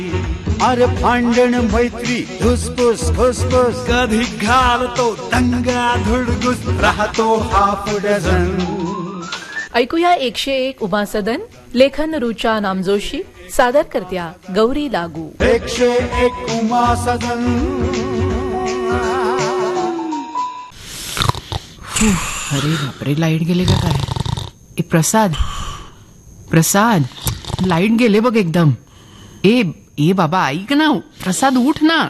अरे भांडण मैत्री धुसफूस खुसफुस कधी घालतो दंगा धुडगुस राहतो हाफ डझन. ऐकूया 101 उमा सदन. लेखन रुचा नामजोशी. सादर करत्या गौरी लागू. 101 उमा सदन. अरे बापरे, लाईट गेले का काय? ए प्रसाद, प्रसाद, लाईट गेले बघ एकदम. ए ए बाबा ऐक ना, प्रसाद उठ ना.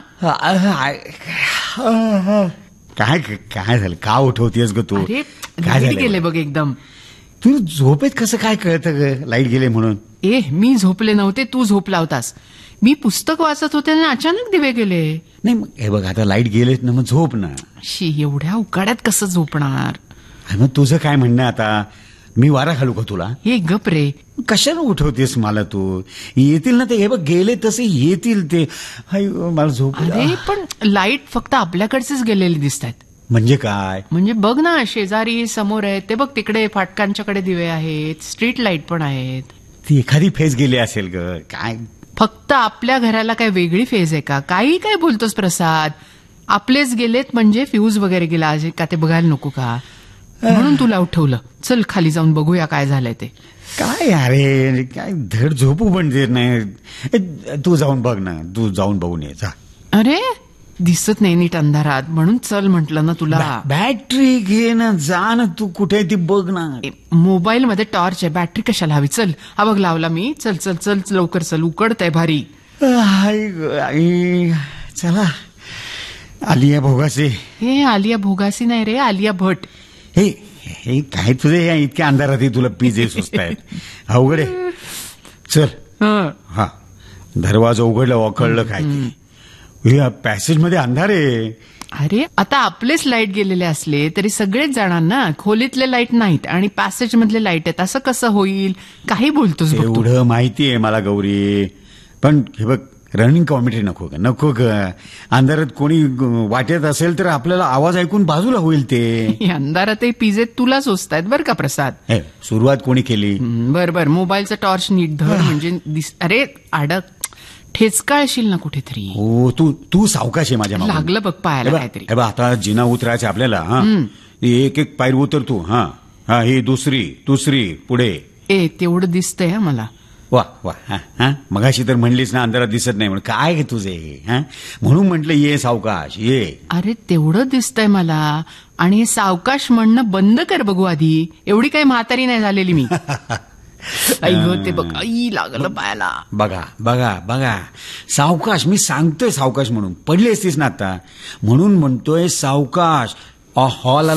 काय काय झालं? का उठवतेस ग तू? अरे काय लाईट झालं? गेले बघ एकदम. तू झोपेत कसं काय कळतं ग लाईट गेले म्हणून? ए मी झोपले नव्हते, तू झोपला होतास. मी पुस्तक वाचत होते आणि अचानक दिवे गेले. नाही मग हे बघ आता लाईट गेलेत ना, मग झोप ना. शी, एवढ्या उकाड्यात कसं झोपणार? मग तुझं काय म्हणणं आता? मी वारा घालू का तुला? हे गप रे. कशाला उठवतेस मला तू? येतील ना ते, हे बघ गेले तसे येतील ते. हाय मला झोप. अरे पण लाईट फक्त आपल्याकडचेच गेलेले दिसत आहेत. म्हणजे काय? म्हणजे बघ ना, शेजारी समोर आहेत ते बघ, तिकडे फाटकांच्याकडे दिवे आहेत, स्ट्रीट लाईट पण आहेत. ती एखादी फेज गेली असेल ग. काय फक्त आपल्या घराला काय वेगळी फेज आहे का? काही काय बोलतोस प्रसाद? आपलेच गेलेत म्हणजे फ्यूज वगैरे गेला आहे का ते बघायला नको का? म्हणून तुला उठवलं. चल खाली जाऊन बघूया काय झालंय ते. काय अरे, काय धड झोपू पण देत नाही. तू जाऊन बघ ना, तू जाऊन बघून ये जा. अरे दिसत नाही नीट अंधारात, म्हणून चल म्हटलं ना तुला. बॅटरी घे ना, जा ना, तू कुठे ती बघ ना. मोबाईल मध्ये टॉर्च आहे, बॅटरी कशाला हवी? चल हा बघ लावला मी. चल चल चल लवकर चल, उकडतंय भारी. चला आलिया भोगासे. हे आलिया भोगासी नाही रे, आलिया भट. हे हे काय तुझे या इतक्या अंधारात तुला पिजे सुचतायत? अवघड आहे. चल. हा दरवाजा उघडला, वाकळलं काय ते. या पॅसेज मध्ये अंधार आहे. अरे आता आपलेच लाईट गेलेले असले तरी सगळेच जाणार ना. खोलीतले लाईट नाहीत आणि पॅसेज मधले लाईट आहेत, असं कसं होईल? काही बोलतोस बघ तू. एवढं माहिती आहे मला गौरी, पण हे बघ रनिंग कॉमेंट्री नको ग, नको ग. अंधारात कोणी वाटेत असेल तर आपल्याला आवाज ऐकून बाजूला होईल ते. अंधारातही पिजे तुला सोचतायत बरं का प्रसाद. सुरुवात कोणी केली? बर बर, मोबाईलचा टॉर्च नीट धर म्हणजे अरे अडक ठेचकाळशील ना कुठेतरी. हो तू सावकाश आहे माझ्या मागून. लागलं बघ पायाला काहीतरी. हे बघ आता जिना उतरायचं आपल्याला. हा एक एक पायरी उतर तू. हा हा ही दुसरी पुढे. ए तेवढं दिसतंय मला. वा वा. हा मगाशी तर म्हणलीस ना अंधारात दिसत नाही म्हणून. काय गे तुझे? हा म्हणून म्हटलं ये सावकाश ये. अरे तेवढं दिसतंय मला. आणि हे सावकाश म्हणणं बंद कर बघू आधी. एवढी काही म्हातारी नाही झालेली मी. आई ते बघ, आई लागलं पायाला. बघा बघा बघा सावकाश. मी सांगतोय सावकाश म्हणून. पडली असतीस ना आता, म्हणून म्हणतोय सावकाश. हॉल